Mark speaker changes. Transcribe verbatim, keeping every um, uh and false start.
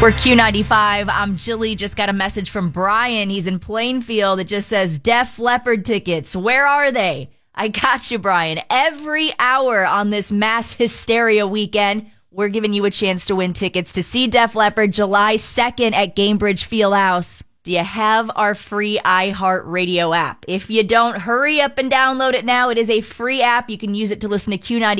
Speaker 1: We're Q ninety-five. I'm Jilly. Just got a message from Brian. He's in Plainfield. It just says Def Leppard tickets. Where are they? I got you, Brian. Every hour on this mass hysteria weekend, we're giving you a chance to win tickets to see Def Leppard July second at Gainbridge Fieldhouse. Do you have our free iHeartRadio app? If you don't, hurry up and download it now. It is a free app. You can use it to listen to Q ninety-five.